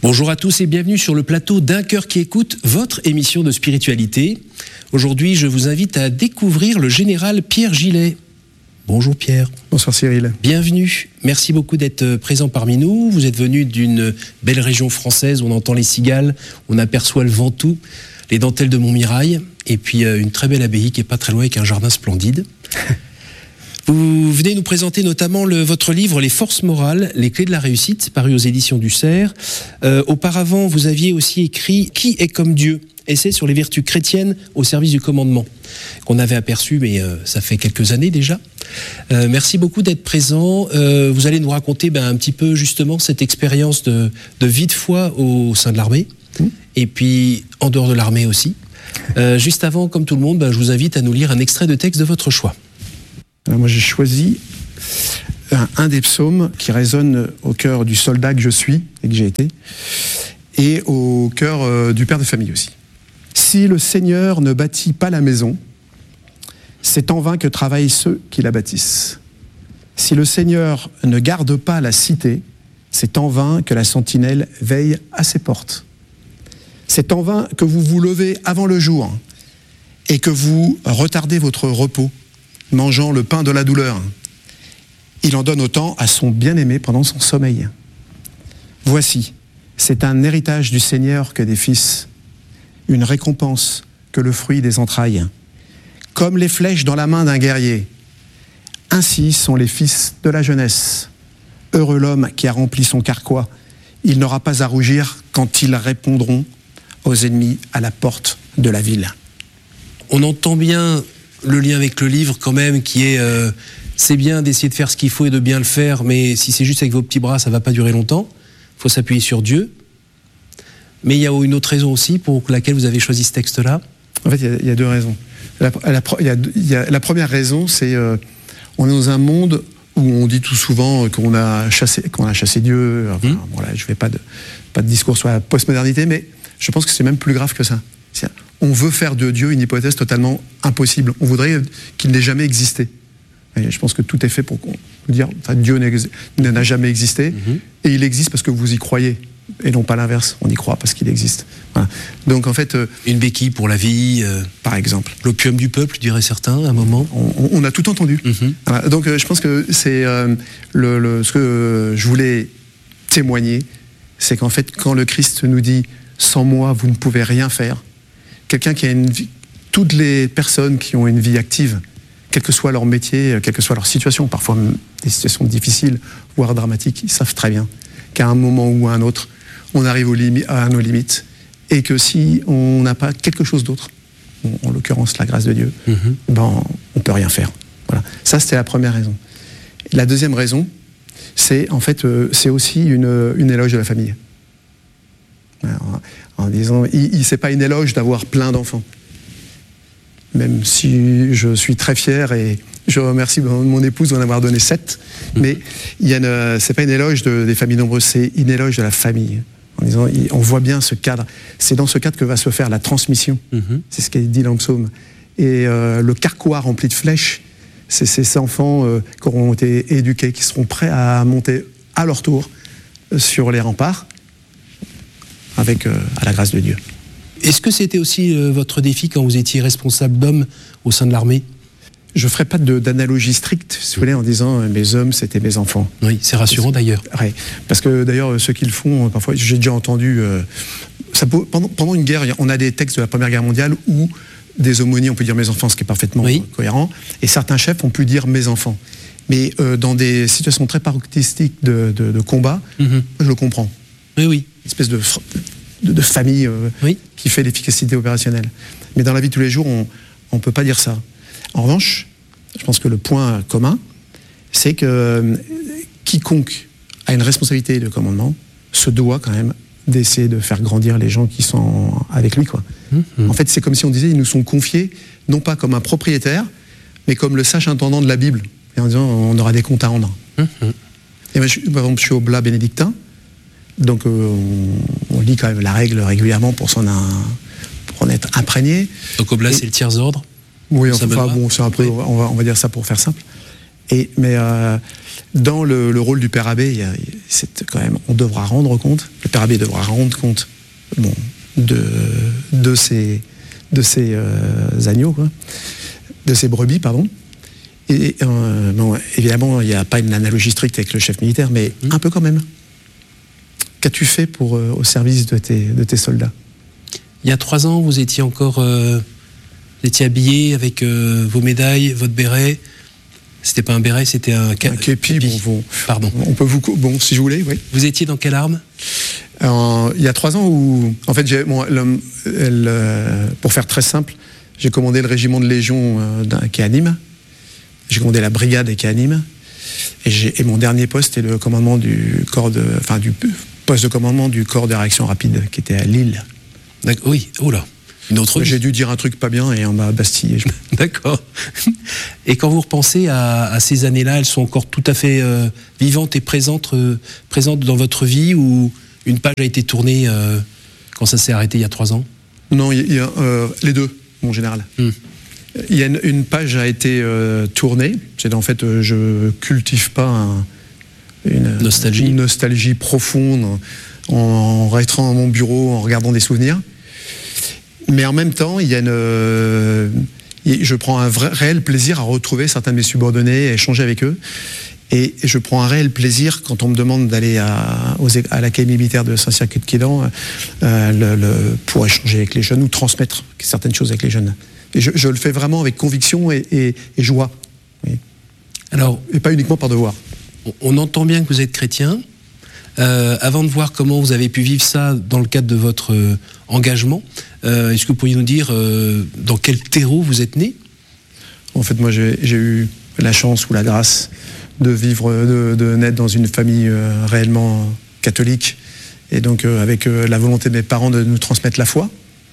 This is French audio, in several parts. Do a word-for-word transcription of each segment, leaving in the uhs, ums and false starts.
Bonjour à tous et bienvenue sur le plateau d'Un cœur qui écoute, votre émission de spiritualité. Aujourd'hui, je vous invite à découvrir le général Pierre Gillet. Bonjour Pierre. Bonsoir Cyril. Bienvenue. Merci beaucoup d'être présent parmi nous. Vous êtes venu d'une belle région française où on entend les cigales, on aperçoit le Ventoux, les dentelles de Montmirail, et puis une très belle abbaye qui est pas très loin avec un jardin splendide. Vous venez nous présenter notamment le, votre livre « Les forces morales, les clés de la réussite », paru aux éditions du Cerf. Euh, auparavant, vous aviez aussi écrit « Qui est comme Dieu ?» essai sur les vertus chrétiennes au service du commandement, qu'on avait aperçu, mais euh, ça fait quelques années déjà. Euh, merci beaucoup d'être présent. Euh, vous allez nous raconter ben, un petit peu justement cette expérience de, de vie de foi au sein de l'armée, mmh. et puis en dehors de l'armée aussi. Euh, juste avant, comme tout le monde, ben, je vous invite à nous lire un extrait de texte de votre choix. Alors moi j'ai choisi un, un des psaumes qui résonne au cœur du soldat que je suis et que j'ai été, et au cœur euh, du père de famille aussi. Si le Seigneur ne bâtit pas la maison, c'est en vain que travaillent ceux qui la bâtissent. Si le Seigneur ne garde pas la cité, c'est en vain que la sentinelle veille à ses portes. C'est en vain que vous vous levez avant le jour et que vous retardez votre repos, mangeant le pain de la douleur. Il en donne autant à son bien-aimé pendant son sommeil. Voici, c'est un héritage du Seigneur que des fils, une récompense que le fruit des entrailles. Comme les flèches dans la main d'un guerrier, ainsi sont les fils de la jeunesse. Heureux l'homme qui a rempli son carquois, il n'aura pas à rougir quand ils répondront aux ennemis à la porte de la ville. On entend bien le lien avec le livre quand même, qui est euh, c'est bien d'essayer de faire ce qu'il faut et de bien le faire, mais si c'est juste avec vos petits bras, ça va pas durer longtemps. Il faut s'appuyer sur Dieu. Mais il y a une autre raison aussi pour laquelle vous avez choisi ce texte-là. En fait, il y a, il y a deux raisons. La, la, il y a, il y a, la première raison, c'est euh, on est dans un monde où on dit tout souvent qu'on a chassé, qu'on a chassé Dieu. Enfin, mmh. Voilà, je ne fais pas de, pas de discours sur la postmodernité, mais je pense que c'est même plus grave que ça. C'est, on veut faire de Dieu une hypothèse totalement impossible. On voudrait qu'il n'ait jamais existé. Et je pense que tout est fait pour dire enfin, Dieu n'a jamais existé, mmh. et il existe parce que vous y croyez. Et non pas l'inverse, on y croit parce qu'il existe. Voilà. Donc en fait... Euh, Une béquille pour la vie, euh, par exemple. L'opium du peuple, diraient certains, à un moment. On, on a tout entendu. Mm-hmm. Voilà. Donc euh, je pense que c'est euh, le, le, ce que euh, je voulais témoigner, c'est qu'en fait, quand le Christ nous dit « sans moi, vous ne pouvez rien faire », quelqu'un qui a une vie... Toutes les personnes qui ont une vie active, quel que soit leur métier, quelle que soit leur situation, parfois des situations difficiles, voire dramatiques, ils savent très bien qu'à un moment ou à un autre, on arrive aux limi- à nos limites, et que si on n'a pas quelque chose d'autre, en l'occurrence la grâce de Dieu, mm-hmm. ben, on ne peut rien faire. Voilà. Ça, c'était la première raison. La deuxième raison, c'est en fait, euh, c'est aussi une, une éloge de la famille. Alors, en disant, il, il, c'est pas une éloge d'avoir plein d'enfants. Même si je suis très fier et je remercie mon épouse d'en avoir donné sept, mmh. mais il y a une, c'est pas une éloge de, des familles nombreuses, c'est une éloge de la famille. En disant, on voit bien ce cadre. C'est dans ce cadre que va se faire la transmission. Mmh. C'est ce qu'est dit dans le psaume. Et euh, le carquois rempli de flèches, c'est ces enfants euh, qui auront été éduqués, qui seront prêts à monter à leur tour euh, sur les remparts, avec euh, à la grâce de Dieu. Est-ce que c'était aussi euh, votre défi quand vous étiez responsable d'hommes au sein de l'armée ? Je ne ferai pas de, d'analogie stricte, si vous voulez, en disant euh, mes hommes, c'était mes enfants. Oui, c'est rassurant d'ailleurs. Ouais, parce que d'ailleurs, ceux qui le font, parfois, j'ai déjà entendu... Euh, ça peut, pendant, pendant une guerre, on a des textes de la Première Guerre mondiale où des aumôniers, on peut dire mes enfants, ce qui est parfaitement oui. cohérent, et certains chefs ont pu dire mes enfants. Mais euh, dans des situations très paroxystiques de, de, de combat, mm-hmm. je le comprends. Oui, oui. Une espèce de, de, de famille euh, oui. qui fait l'efficacité opérationnelle. Mais dans la vie de tous les jours, on ne peut pas dire ça. En revanche, je pense que le point commun, c'est que euh, quiconque a une responsabilité de commandement se doit quand même d'essayer de faire grandir les gens qui sont avec lui, quoi. Mmh. En fait, c'est comme si on disait, ils nous sont confiés, non pas comme un propriétaire, mais comme le sage intendant de la Bible, et en disant, on aura des comptes à rendre. Mmh. Et moi, je, par exemple, je suis oblat bénédictin, donc euh, on, on lit quand même la règle régulièrement pour s'en un, pour en être imprégné. Donc oblat, c'est le tiers ordre. Oui, enfin, bon, c'est un peu, oui. on, va, on va dire ça pour faire simple. Et, mais euh, dans le, le rôle du père abbé, il y a, c'est quand même, on devra rendre compte. Le Père Abbé devra rendre compte bon, de, de ces, de ces euh, agneaux, quoi, de ces brebis, pardon. Et euh, bon, évidemment, il n'y a pas une analogie stricte avec le chef militaire, mais mmh. un peu quand même. Qu'as-tu fait pour, euh, au service de tes, de tes soldats? Il y a trois ans, vous étiez encore euh, vous étiez habillé avec euh, vos médailles, votre béret. C'était pas un béret, c'était un, un képi. Bon, bon, pardon. On peut vous, bon, si je voulais, oui. Vous étiez dans quelle arme? Alors, il y a trois ans où, en fait, j'ai, bon, le, le, pour faire très simple, j'ai commandé le régiment de Légion euh, qui est à Nîmes. J'ai commandé la brigade qui est à Nîmes. Et, j'ai, et mon dernier poste est le commandement du corps de, enfin, du poste de commandement du corps de réaction rapide qui était à Lille. D'accord. Oui. Oh là. Une autre vie. J'ai dû dire un truc pas bien et on m'a bastillé. D'accord. Et quand vous repensez à, à ces années-là, elles sont encore tout à fait euh, vivantes et présentes, euh, présentes dans votre vie, ou une page a été tournée euh, quand ça s'est arrêté il y a trois ans? Non, il y a euh, les deux, en général. Hmm. Il y a une, une page a été euh, tournée. C'est en fait, euh, je cultive pas un, une, nostalgie. une nostalgie profonde en, en restant dans mon bureau, en regardant des souvenirs. Mais en même temps, il y a une, euh, je prends un vrai, réel plaisir à retrouver certains de mes subordonnés, à échanger avec eux. Et je prends un réel plaisir quand on me demande d'aller à, à l'Académie militaire de Saint-Cyr-Quay-de-Quédan euh, le, le, pour échanger avec les jeunes ou transmettre certaines choses avec les jeunes. Et je, je le fais vraiment avec conviction et, et, et joie. Oui. Alors, et pas uniquement par devoir. On, on entend bien que vous êtes chrétien. Euh, avant de voir comment vous avez pu vivre ça dans le cadre de votre euh, engagement, euh, est-ce que vous pourriez nous dire euh, dans quel terreau vous êtes né? En fait, moi, j'ai, j'ai eu la chance ou la grâce de vivre, de, de naître dans une famille euh, réellement catholique, et donc euh, avec euh, la volonté de mes parents de nous transmettre la foi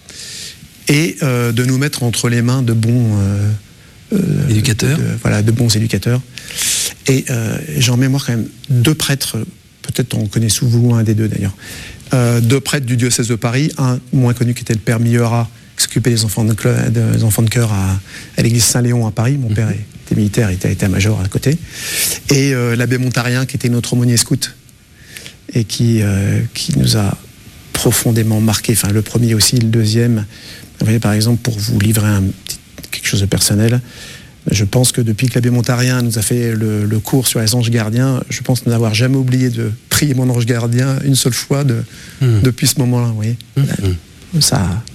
et euh, de nous mettre entre les mains de bons euh, euh, éducateurs. De, de, voilà, de bons éducateurs. Et euh, j'ai en mémoire quand même deux prêtres. Peut-être on connaît souvent un des deux d'ailleurs. Euh, deux prêtres du diocèse de Paris, un moins connu qui était le père Millera, qui s'occupait des enfants de, de, des enfants de chœur à, à l'église Saint-Léon à Paris. Mon père était militaire, il était état-major à côté. Et euh, l'abbé Montarien, qui était notre aumônier scout, et qui, euh, qui nous a profondément marqué. Enfin, le premier aussi, le deuxième. Vous voyez, par exemple, pour vous livrer un petit, quelque chose de personnel, je pense que depuis que l'abbé Montarien nous a fait le, le cours sur les anges gardiens, je pense n'avoir jamais oublié de prier mon ange gardien une seule fois de, mmh. depuis ce moment-là. Vous voyez, mmh. ça.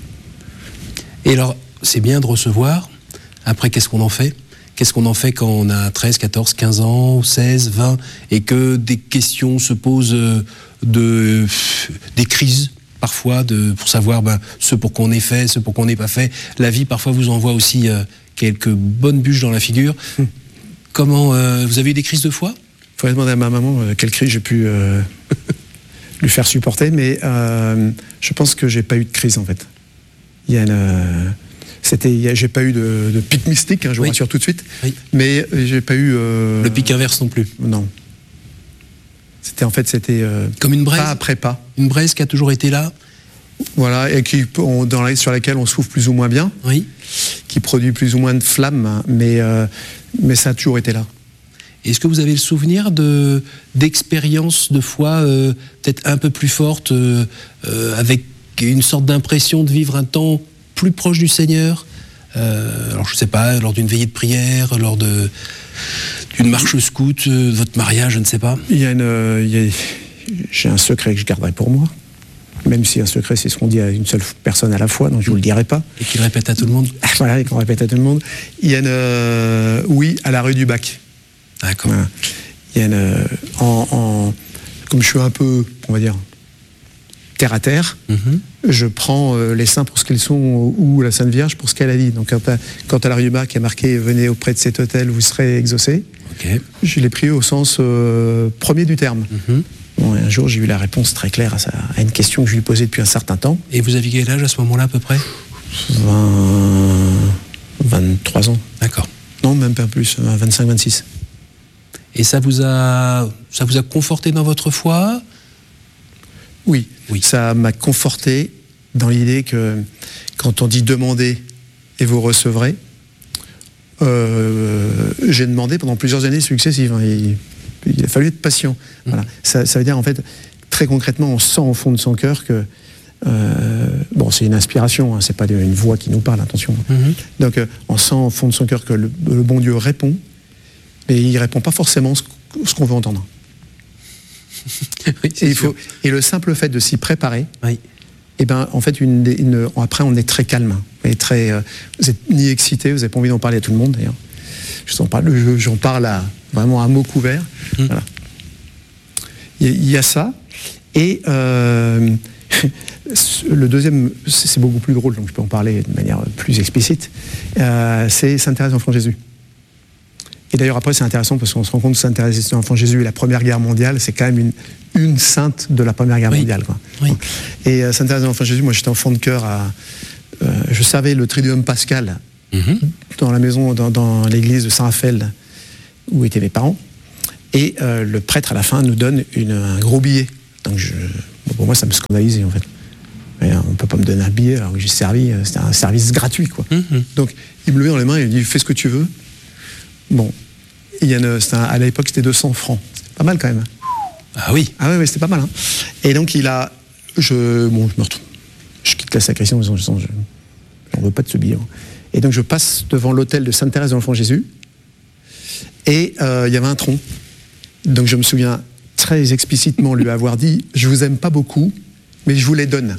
Et alors, c'est bien de recevoir. Après, qu'est-ce qu'on en fait? Qu'est-ce qu'on en fait quand on a treize, quatorze, quinze ans, seize, vingt, et que des questions se posent, de, des crises parfois, de, pour savoir ben, ce pour qu'on est fait, ce pour qu'on n'est pas fait. La vie, parfois, vous envoie aussi euh, quelques bonnes bûches dans la figure. Hum. Comment, euh, vous avez eu des crises de foi? Il faudrait demander à ma maman euh, quelle crise j'ai pu euh, lui faire supporter, mais euh, je pense que j'ai pas eu de crise en fait. Il y a une... Euh, C'était, j'ai pas eu de, de pic mystique, hein, je vous oui. rassure tout de suite, oui. mais j'ai pas eu... Euh, le pic inverse non plus? Non. C'était en fait, c'était... Euh, Comme une braise? Pas après pas. Une braise qui a toujours été là? Voilà, et qui, on, dans la, sur laquelle on souffle plus ou moins bien, oui. qui produit plus ou moins de flammes, mais, euh, mais ça a toujours été là. Est-ce que vous avez le souvenir de, d'expériences de foi euh, peut-être un peu plus fortes, euh, euh, avec une sorte d'impression de vivre un temps plus proche du Seigneur, euh, alors je ne sais pas, lors d'une veillée de prière, lors de, d'une marche scout, euh, de votre mariage, je ne sais pas. Il y a une, euh, il y a, j'ai un secret que je garderai pour moi, même si un secret c'est ce qu'on dit à une seule personne à la fois, donc je ne vous le dirai pas. Et qu'il répète à tout le monde. Voilà, et qu'on répète à tout le monde. Il y a une, euh, oui, à la rue du Bac. D'accord. Voilà. Il y a une, en, en, comme je suis un peu, on va dire, terre à terre, mm-hmm. je prends euh, les saints pour ce qu'ils sont ou la Sainte Vierge pour ce qu'elle a dit. Donc quand à, quand à la rue du Bac il y a marqué « Venez auprès de cet hôtel, vous serez exaucés okay. », je l'ai pris au sens euh, premier du terme. Mm-hmm. Bon, un jour j'ai eu la réponse très claire à, ça, à une question que je lui posais depuis un certain temps. Et vous aviez quel âge à ce moment-là à peu près? vingt, vingt-trois ans. D'accord. Non, même pas plus, vingt-cinq, vingt-six. Et ça vous a, ça vous a conforté dans votre foi? Oui, oui, ça m'a conforté dans l'idée que quand on dit demander et vous recevrez, euh, j'ai demandé pendant plusieurs années successives. Hein, il, il a fallu être patient. Mmh. Voilà. Ça, ça veut dire en fait très concrètement, on sent au fond de son cœur que euh, bon, c'est une inspiration, hein, c'est pas une voix qui nous parle, attention. Mm-hmm. Donc, euh, on sent au fond de son cœur que le, le bon Dieu répond, mais il répond pas forcément ce, ce qu'on veut entendre. Oui, et, il faut, et le simple fait de s'y préparer, oui. Et ben, en fait, une, une, après, on est très calme, et très, euh, vous n'êtes ni excité, vous n'avez pas envie d'en parler à tout le monde, d'ailleurs. Je parle, je, j'en parle à, vraiment à mots couverts. Mm. Voilà. Il y, y a ça. Et euh, le deuxième, c'est beaucoup plus drôle, donc je peux en parler de manière plus explicite, euh, c'est Sainte Thérèse d'Enfant Jésus. Et d'ailleurs, après, c'est intéressant parce qu'on se rend compte que Sainte Thérèse d'Enfant Jésus et la Première Guerre mondiale, c'est quand même une, une sainte de la Première Guerre oui. mondiale. Quoi. Oui. Et euh, Sainte Thérèse d'Enfant Jésus, moi j'étais enfant de cœur, à, euh, je savais le Triduum Pascal mm-hmm. dans la maison, dans, dans l'église de Saint-Raphaël, où étaient mes parents. Et euh, le prêtre, à la fin, nous donne une, un gros billet. Donc je, bon, pour moi, ça me scandalisait, en fait. Et, on ne peut pas me donner un billet alors que j'ai servi, c'était un service gratuit, quoi. Mm-hmm. Donc il me le met dans les mains et il me dit, fais ce que tu veux. Bon, il y a une, un, à l'époque, c'était deux cents francs. C'était pas mal, quand même. Ah oui. Ah oui, oui, c'était pas mal. Hein. Et donc, il a... Je, bon, je me retrouve. Je quitte la sacristie en disant, je n'en veux pas de ce billet. Et donc, je passe devant l'autel de Sainte Thérèse de l'Enfant Jésus. Et euh, il y avait un tronc. Donc, je me souviens très explicitement lui avoir dit, je vous aime pas beaucoup, mais je vous les donne.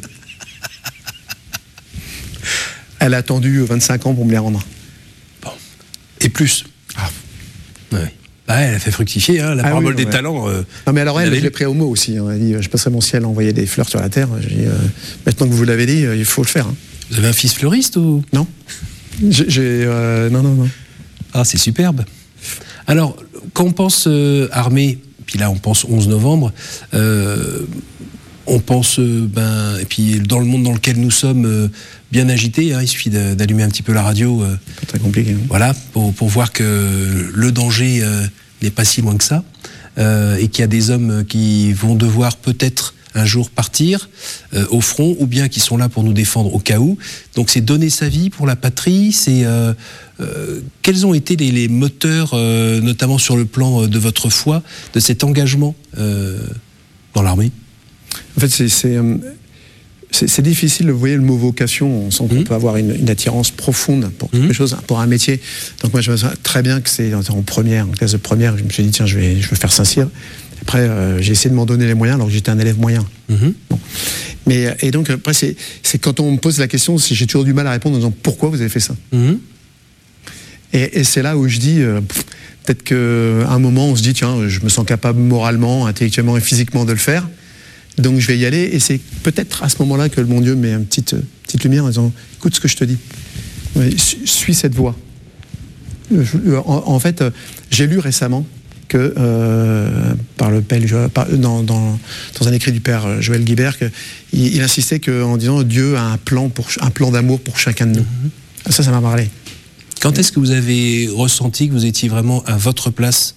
Elle a attendu vingt-cinq ans pour me les rendre. Bon. Et plus. Ah. Ouais. Bah, elle a fait fructifier, hein, la ah parabole oui, des ouais. talents. Euh, non, mais alors elle, je l'ai pris au mot aussi. Hein. Elle a dit, je passerai mon ciel à envoyer des fleurs sur la terre. J'ai dit, euh, maintenant que vous l'avez dit, euh, il faut le faire. Hein. Vous avez un fils fleuriste ou non? J'ai, j'ai euh, non, non, non. Ah, c'est superbe. Alors, quand on pense euh, armée, puis là on pense onze novembre, euh, on pense, euh, ben, et puis dans le monde dans lequel nous sommes, euh, bien agité, hein, il suffit de, d'allumer un petit peu la radio. Euh, pas très compliqué. Hein. Voilà, pour, pour voir que le danger euh, n'est pas si loin que ça, euh, et qu'il y a des hommes qui vont devoir peut-être un jour partir euh, au front, ou bien qui sont là pour nous défendre au cas où. Donc c'est donner sa vie pour la patrie, c'est... Euh, euh, quels ont été les, les moteurs, euh, notamment sur le plan de votre foi, de cet engagement euh, dans l'armée? En fait, c'est... c'est euh... C'est, c'est difficile, vous voyez le mot vocation, on sent qu'on mmh. peut avoir une, une attirance profonde pour quelque mmh. chose, pour un métier. Donc moi je me souviens très bien que c'est en première, en classe de première, je me suis dit tiens je vais, je vais faire Saint-Cyr. Après euh, j'ai essayé de m'en donner les moyens alors que j'étais un élève moyen. Mmh. Bon. Mais, et donc après c'est, c'est quand on me pose la question, j'ai toujours du mal à répondre en disant pourquoi vous avez fait ça. Mmh. Et, et c'est là où je dis, euh, pff, peut-être qu'à un moment on se dit tiens je me sens capable moralement, intellectuellement et physiquement de le faire. Donc je vais y aller, et c'est peut-être à ce moment-là que le bon Dieu met une petite, petite lumière en disant « Écoute ce que je te dis, suis cette voie ». En, en fait, j'ai lu récemment que, euh, par le père, par, dans, dans, dans un écrit du père Joël Guibert, qu'il il insistait que, en disant « Dieu a un plan, pour, un plan d'amour pour chacun de nous mm-hmm. ». Ça, ça m'a parlé. Quand est-ce que vous avez ressenti que vous étiez vraiment à votre place?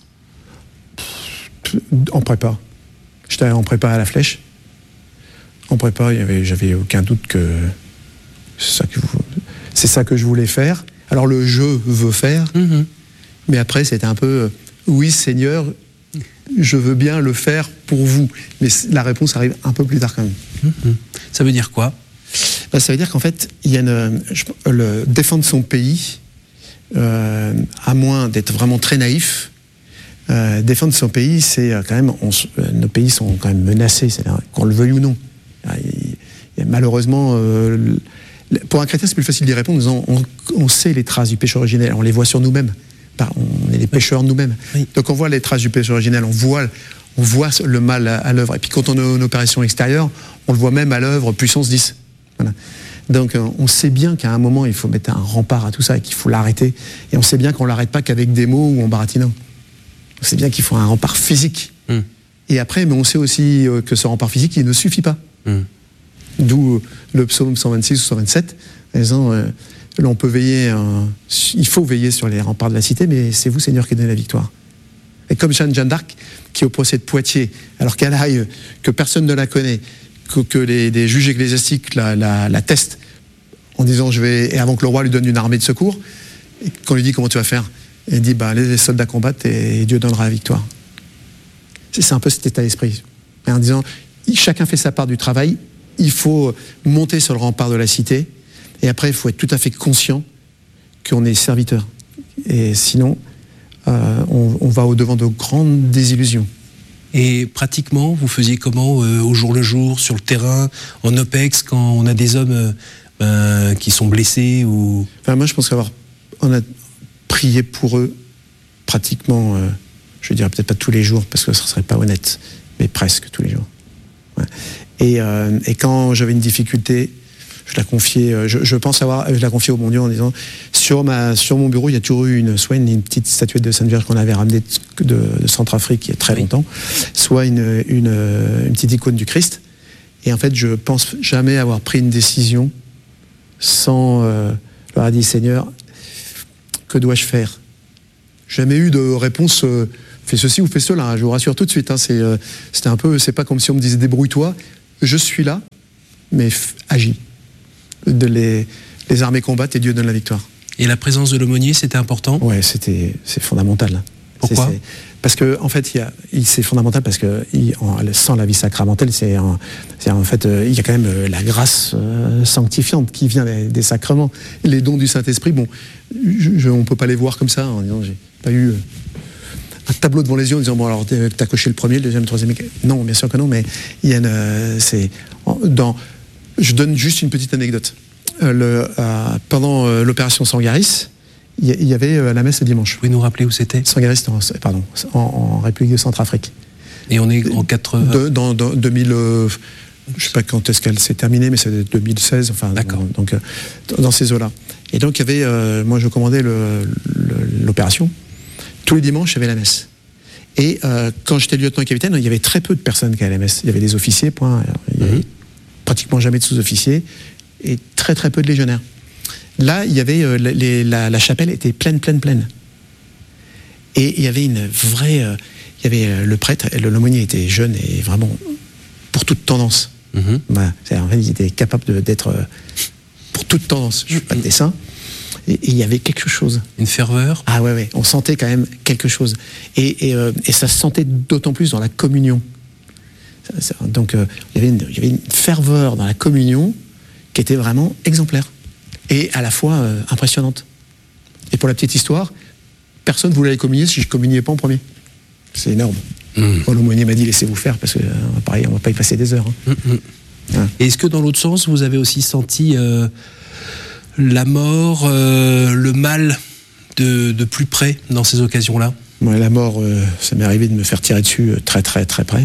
En prépa. J'étais en prépa à la Flèche. En prépa, il y avait, j'avais aucun doute que c'est ça que, c'est ça que je voulais faire. Alors le je veux faire, mm-hmm. mais après c'était un peu oui Seigneur, je veux bien le faire pour vous. Mais la réponse arrive un peu plus tard quand même. Mm-hmm. Ça veut dire quoi? Ben, ça veut dire qu'en fait, il y a une, le défendre son pays, euh, à moins d'être vraiment très naïf. Euh, défendre son pays, c'est quand même, on, nos pays sont quand même menacés, c'est-à-dire qu'on le veuille ou non. Il y a malheureusement, euh, pour un chrétien, c'est plus facile d'y répondre en disant on, on sait les traces du péché originel, on les voit sur nous-mêmes. On est les pécheurs nous-mêmes. Oui. Donc on voit les traces du péché originel, on voit, on voit le mal à, à l'œuvre. Et puis quand on est en opération extérieure, on le voit même à l'œuvre puissance dix. Voilà. Donc on sait bien qu'à un moment, il faut mettre un rempart à tout ça et qu'il faut l'arrêter. Et on sait bien qu'on ne l'arrête pas qu'avec des mots ou en baratinant. On sait bien qu'il faut un rempart physique. Mm. Et après, mais on sait aussi que ce rempart physique, il ne suffit pas. Mm. D'où le psaume cent vingt-six ou cent vingt-sept, en disant, euh, là on peut veiller, euh, il faut veiller sur les remparts de la cité, mais c'est vous, Seigneur, qui donnez la victoire. Et comme Jeanne, Jeanne d'Arc, qui est au procès de Poitiers, alors qu'elle aille, que personne ne la connaît, que, que les, les juges ecclésiastiques la, la, la testent, en disant, je vais, et avant que le roi lui donne une armée de secours, et qu'on lui dit comment tu vas faire, et il dit, bah, les soldats combattent et Dieu donnera la victoire. C'est, c'est un peu cet état d'esprit. Et en disant, chacun fait sa part du travail. Il faut monter sur le rempart de la cité. Et après, il faut être tout à fait conscient qu'on est serviteur. Et sinon, euh, on, on va au-devant de grandes désillusions. Et pratiquement, vous faisiez comment euh, au jour le jour, sur le terrain, en OPEX, quand on a des hommes euh, ben, qui sont blessés ou... Enfin, moi, je pense qu'avoir on a prié pour eux pratiquement, euh, je dirais peut-être pas tous les jours, parce que ça ne serait pas honnête, mais presque tous les jours. Ouais. Et, euh, et quand j'avais une difficulté, je la confiais, je, je pense avoir, je la confiais au bon Dieu en disant, sur, ma, sur mon bureau, il y a toujours eu une, soit une, une petite statuette de Sainte Vierge qu'on avait ramenée de, de, de Centrafrique il y a très oui. longtemps, soit une, une, une petite icône du Christ. Et en fait, je pense jamais avoir pris une décision sans euh, leur dire, Seigneur, que dois-je faire? Jamais eu de réponse, euh, fais ceci ou fais cela, hein, je vous rassure tout de suite. Hein, c'est, euh, c'était un peu, c'est pas comme si on me disait débrouille-toi, je suis là, mais f- agis. De les, les armées combattent et Dieu donne la victoire. Et la présence de l'aumônier, c'était important ? Ouais, c'était, c'est fondamental. Pourquoi ? c'est, c'est, Parce que en fait, il y a, il, c'est fondamental parce que il, en, sans la vie sacramentelle, c'est, en, c'est en fait, euh, il y a quand même euh, la grâce euh, sanctifiante qui vient des, des sacrements, les dons du Saint-Esprit. Bon, je, je, on peut pas les voir comme ça en disant j'ai pas eu euh, un tableau devant les yeux en disant bon alors t'as coché le premier, le deuxième, le troisième. Non, bien sûr que non, mais il y a une, euh, c'est dans Je donne juste une petite anecdote. Euh, le, euh, pendant euh, l'opération Sangaris, il y, y avait euh, la messe le dimanche. Vous pouvez nous rappeler où c'était ? Sangaris, en, pardon, en, en République de Centrafrique. Et on est en quatre-vingts de, dans, dans deux mille, euh, je ne sais pas quand est-ce qu'elle s'est terminée, mais c'est deux mille seize, enfin, D'accord. donc, euh, dans ces eaux-là. Et donc, il y avait, euh, moi je commandais le, le, l'opération. Tous les dimanches, il y avait la messe. Et euh, quand j'étais lieutenant-capitaine, il y avait très peu de personnes qui allaient à la messe. Il y avait des officiers, point. Il y avait mm-hmm. pratiquement jamais de sous-officiers et très très peu de légionnaires. Là, il y avait euh, les, la, la chapelle était pleine, pleine, pleine. Et il y avait une vraie, euh, il y avait euh, le prêtre, l'aumônier était jeune et vraiment pour toute tendance. Mm-hmm. Bah, en fait, il était capable de, d'être euh, pour toute tendance. Je ne fais pas de dessin. Et, et il y avait quelque chose. Une ferveur. Ah ouais, ouais. On sentait quand même quelque chose. Et, et, euh, et ça se sentait d'autant plus dans la communion. Donc euh, il, y avait une, il y avait une ferveur dans la communion qui était vraiment exemplaire et à la fois euh, impressionnante. Et pour la petite histoire, personne ne voulait aller communier si je ne communiais pas en premier. C'est énorme. Mmh. Bon, l'aumônier m'a dit laissez-vous faire parce que euh, pareil, on ne va pas y passer des heures. Hein. Mmh. Hein. Et est-ce que dans l'autre sens, vous avez aussi senti euh, la mort, euh, le mal de, de plus près dans ces occasions-là ? Ouais, la mort, euh, ça m'est arrivé de me faire tirer dessus euh, très très très près.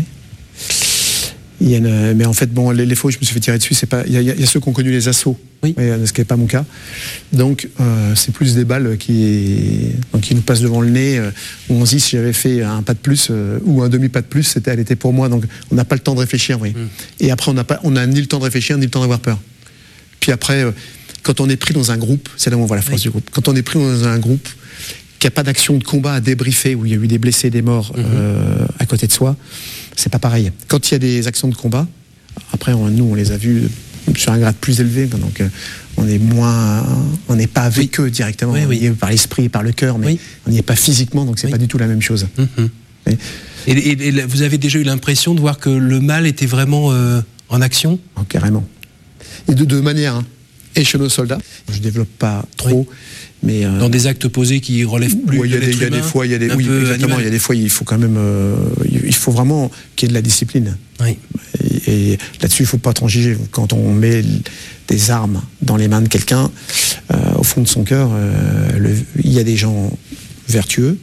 Il y a une, mais en fait, bon, les, les fois où je me suis fait tirer dessus, c'est pas. Il y, y, y a ceux qui ont connu les assauts, oui. ce qui n'est pas mon cas. Donc, euh, c'est plus des balles qui, donc, qui nous passent devant le nez. Euh, où on se dit si j'avais fait un pas de plus euh, ou un demi pas de plus, c'était, elle était pour moi. Donc, on n'a pas le temps de réfléchir, oui. Mm. Et après, on n'a pas, on a ni le temps de réfléchir ni le temps d'avoir peur. Puis après, euh, quand on est pris dans un groupe, c'est là où on voit la force oui. du groupe. Quand on est pris dans un groupe, qu'il n'y a pas d'action de combat à débriefer, où il y a eu des blessés, des morts mm-hmm. euh, à côté de soi. C'est pas pareil. Quand il y a des actions de combat, après on, nous on les a vus sur un grade plus élevé, donc euh, on est moins, on n'est pas avec oui. eux directement, oui, oui. par l'esprit et par le cœur, mais oui. on n'y est pas physiquement, donc c'est oui. pas du tout la même chose. Mm-hmm. Et, et, et, et vous avez déjà eu l'impression de voir que le mal était vraiment euh, en action ? Oh, carrément. Et de deux manières. Hein. Et chez nos soldats, je développe pas trop. Oui. Mais euh, dans des actes posés qui relèvent plus ouais, de l'être humain. Il y a des fois, il y a des, oui, exactement. Il y a des fois, il faut quand même, euh, il faut vraiment qu'il y ait de la discipline. Oui. Et, et là-dessus, il faut pas transiger. Quand on met des armes dans les mains de quelqu'un, euh, au fond de son cœur, euh, le, il y a des gens vertueux,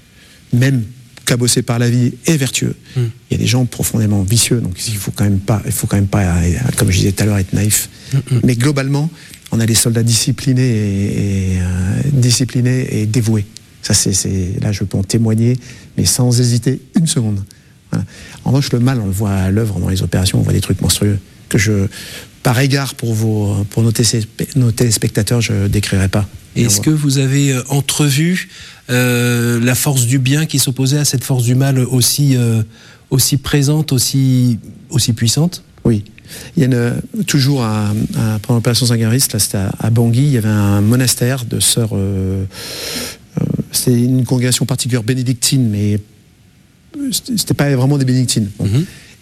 même cabossés par la vie et vertueux. Mm. Il y a des gens profondément vicieux. Donc, il faut quand même pas, il faut quand même pas, comme je disais tout à l'heure, être naïf. Mm-mm. Mais globalement, on a des soldats disciplinés et, et, euh, disciplinés et dévoués. Ça, c'est, c'est, là, je peux en témoigner, mais sans hésiter une seconde. Voilà. En revanche, le mal, on le voit à l'œuvre dans les opérations, on voit des trucs monstrueux que je, par égard pour, vos, pour nos, télé, nos téléspectateurs, je ne décrirai pas. Est-ce que vous avez entrevu euh, la force du bien qui s'opposait à cette force du mal aussi, euh, aussi présente, aussi, aussi puissante ? Oui. Il y a une, toujours à, à, pendant l'opération Sangaris, là c'était à, à Bangui, il y avait un monastère de sœurs. Euh, euh, c'était une congrégation particulière bénédictine, mais c'était pas vraiment des bénédictines. Bon. Mm-hmm.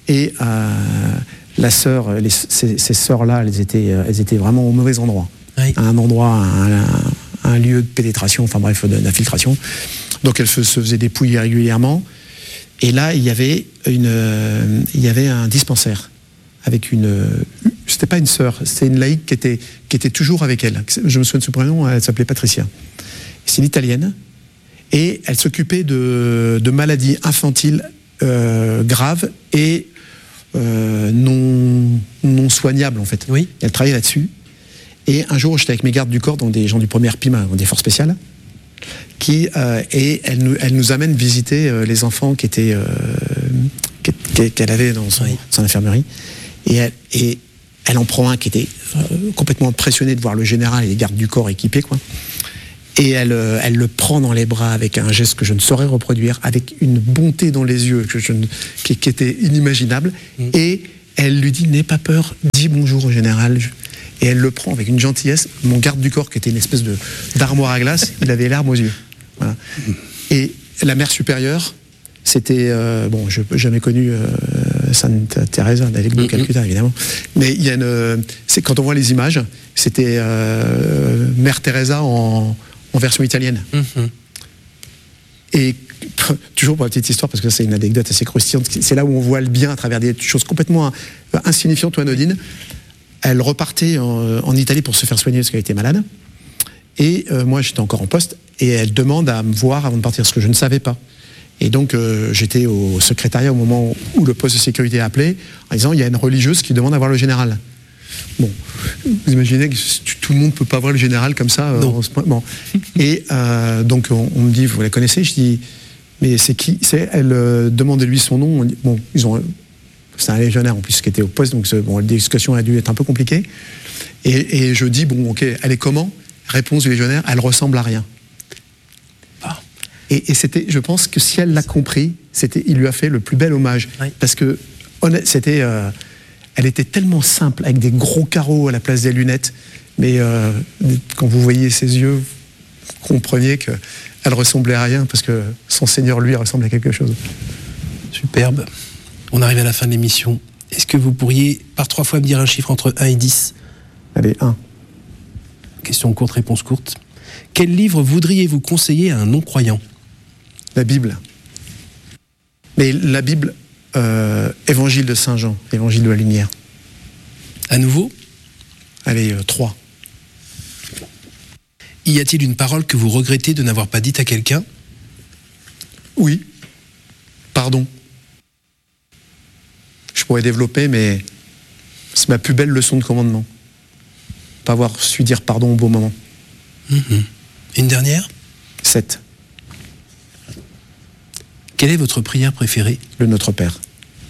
Et euh, la sœur, les, ces, ces sœurs-là, elles étaient, elles étaient vraiment au mauvais endroit. Oui. À un endroit, un, un, un lieu de pénétration, enfin bref, d'infiltration. Donc elles se faisaient dépouiller régulièrement. Et là, il y avait, une, euh, il y avait un dispensaire avec une... C'était pas une sœur, c'était une laïque qui était, qui était toujours avec elle. Je me souviens de ce prénom, elle s'appelait Patricia. C'est une Italienne. Et elle s'occupait de, de maladies infantiles euh, graves et euh, non, non soignables, en fait. Oui. Elle travaillait là-dessus. Et un jour, j'étais avec mes gardes du corps, donc des gens du premier P I M, des forces spéciales, qui, euh, et elle nous, elle nous amène visiter euh, les enfants qui étaient, euh, qu'elle avait dans son, oui. son infirmerie. Et elle, et elle en prend un qui était euh, complètement impressionné de voir le général et les gardes du corps équipés, quoi. Et elle, euh, elle le prend dans les bras avec un geste que je ne saurais reproduire, avec une bonté dans les yeux que je ne, qui, qui était inimaginable. Mmh. Et elle lui dit « N'aie pas peur, dis bonjour au général ». Et elle le prend avec une gentillesse. Mon garde du corps, qui était une espèce de, d'armoire à glace, il avait les larmes aux yeux. Voilà. Et la mère supérieure, c'était... Euh, bon, je n'ai jamais connu euh, Sainte Thérèse d'Avec de Calcutta, évidemment. Mais il y a une... C'est, quand on voit les images, c'était euh, Mère Teresa en, en version italienne. Mm-hmm. Et toujours pour la petite histoire, parce que c'est une anecdote assez croustillante, c'est là où on voit le bien à travers des choses complètement insignifiantes ou anodines. Elle repartait en, en Italie pour se faire soigner parce qu'elle était malade. Et euh, moi, j'étais encore en poste. Et elle demande à me voir avant de partir, ce que je ne savais pas. Et donc, euh, j'étais au secrétariat au moment où le poste de sécurité a appelé, en disant, il y a une religieuse qui demande à voir le général. Bon, vous imaginez que tout le monde ne peut pas voir le général comme ça. Euh, en ce point. Bon. Et euh, donc, on, on me dit, vous la connaissez? Je dis, mais c'est qui? C'est, elle euh, demandait-lui son nom. Dit, bon, ils ont... C'est un légionnaire en plus qui était au poste, donc bon, la discussion a dû être un peu compliquée. Et, et je dis, bon, ok, elle est comment? Réponse du légionnaire, elle ressemble à rien. Ah. Et, et c'était, je pense que si elle l'a compris, c'était, il lui a fait le plus bel hommage. Oui. Parce que, honnête, c'était, euh, elle était tellement simple, avec des gros carreaux à la place des lunettes, mais euh, quand vous voyez ses yeux, vous compreniez qu'elle ressemblait à rien, parce que son Seigneur, lui, ressemble à quelque chose. Superbe. On arrive à la fin de l'émission. Est-ce que vous pourriez, par trois fois, me dire un chiffre entre un et dix? Allez, un. Question courte, réponse courte. Quel livre voudriez-vous conseiller à un non-croyant? La Bible. Mais la Bible, euh, Évangile de Saint Jean, Évangile de la lumière. À nouveau? Allez, euh, trois. Y a-t-il une parole que vous regrettez de n'avoir pas dite à quelqu'un? Oui. Pardon. Je pourrais développer, mais c'est ma plus belle leçon de commandement. Pas avoir su dire pardon au bon moment. Mmh. Une dernière? Sept. Quelle est votre prière préférée? Le Notre Père.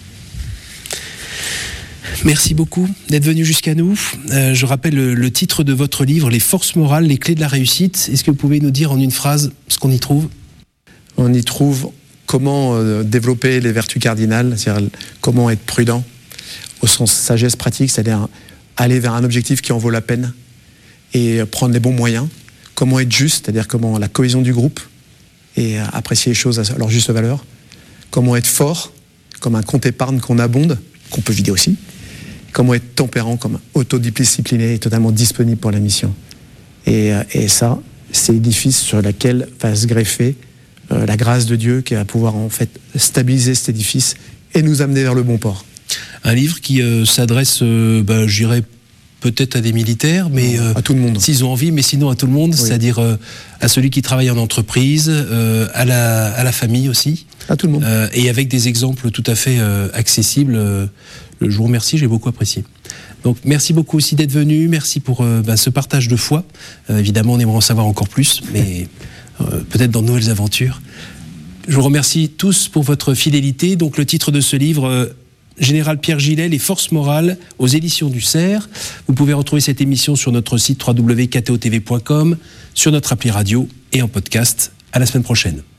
Merci beaucoup d'être venu jusqu'à nous. Euh, je rappelle le, le titre de votre livre, Les forces morales, les clés de la réussite. Est-ce que vous pouvez nous dire en une phrase ce qu'on y trouve? On y trouve comment euh, développer les vertus cardinales, c'est-à-dire comment être prudent, au sens sagesse pratique, c'est-à-dire aller vers un objectif qui en vaut la peine et prendre les bons moyens. Comment être juste, c'est-à-dire comment la cohésion du groupe et apprécier les choses à leur juste valeur. Comment être fort, comme un compte épargne qu'on abonde, qu'on peut vider aussi. Comment être tempérant, comme autodiscipliné et totalement disponible pour la mission. Et, et ça, c'est l'édifice sur lequel va se greffer euh, la grâce de Dieu qui va pouvoir en fait stabiliser cet édifice et nous amener vers le bon port. Un livre qui euh, s'adresse, euh, bah, je dirais, peut-être à des militaires, mais euh, à tout le monde. S'ils ont envie, mais sinon à tout le monde, oui. C'est-à-dire euh, à celui qui travaille en entreprise, euh, à, la, à la famille aussi. À tout le monde. Euh, et avec des exemples tout à fait euh, accessibles. Euh, je vous remercie, j'ai beaucoup apprécié. Donc merci beaucoup aussi d'être venu, merci pour euh, bah, ce partage de foi. Euh, évidemment, on aimerait en savoir encore plus, mais euh, peut-être dans de nouvelles aventures. Je vous remercie tous pour votre fidélité. Donc le titre de ce livre... Euh, Général Pierre Gillet, Les forces morales, aux éditions du Cerf. Vous pouvez retrouver cette émission sur notre site w w w point k t o t v point com, sur notre appli radio et en podcast. À la semaine prochaine.